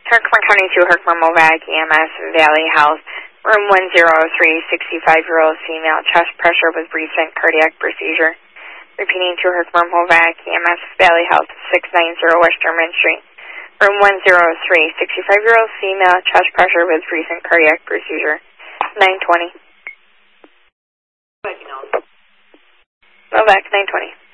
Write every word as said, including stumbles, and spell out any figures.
Herkimer County two, Herkimer Movac, E M S, Valley Health, room one zero three, sixty-five-year-old female, chest pressure with recent cardiac procedure. Repeating to Herkimer Movac, E M S, Valley Health, six ninety Western Main Street, room one zero three, sixty-five-year-old female, chest pressure with recent cardiac procedure. nine twenty. Movac, nine twenty.